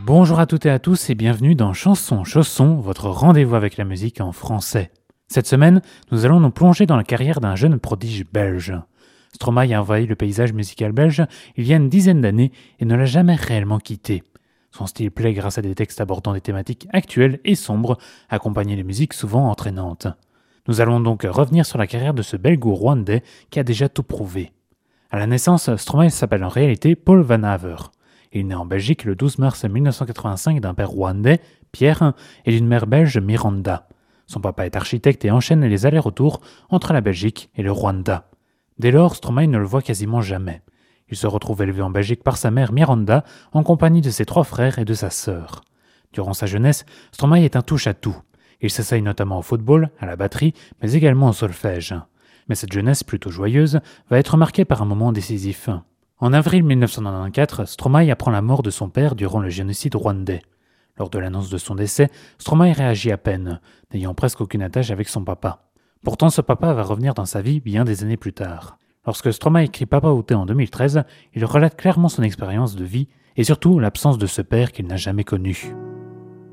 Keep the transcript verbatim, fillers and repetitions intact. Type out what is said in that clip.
Bonjour à toutes et à tous et bienvenue dans Chanson Chausson, votre rendez-vous avec la musique en français. Cette semaine, nous allons nous plonger dans la carrière d'un jeune prodige belge. Stromae a envahi le paysage musical belge il y a une dizaine d'années et ne l'a jamais réellement quitté. Son style plaît grâce à des textes abordant des thématiques actuelles et sombres, accompagnés de musiques souvent entraînantes. Nous allons donc revenir sur la carrière de ce belgo-rwandais qui a déjà tout prouvé. À la naissance, Stromae s'appelle en réalité Paul Van Haver. Il est né en Belgique le douze mars mille neuf cent quatre-vingt-cinq d'un père rwandais, Pierre, et d'une mère belge, Miranda. Son papa est architecte et enchaîne les allers-retours entre la Belgique et le Rwanda. Dès lors, Stromae ne le voit quasiment jamais. Il se retrouve élevé en Belgique par sa mère Miranda, en compagnie de ses trois frères et de sa sœur. Durant sa jeunesse, Stromae est un touche-à-tout. Il s'essaye notamment au football, à la batterie, mais également au solfège. Mais cette jeunesse plutôt joyeuse va être marquée par un moment décisif. En avril mille neuf cent quatre-vingt-quatorze, Stromae apprend la mort de son père durant le génocide rwandais. Lors de l'annonce de son décès, Stromae réagit à peine, n'ayant presque aucune attache avec son papa. Pourtant, ce papa va revenir dans sa vie bien des années plus tard. Lorsque Stromae écrit Papa Outé en deux mille treize, il relate clairement son expérience de vie et surtout l'absence de ce père qu'il n'a jamais connu.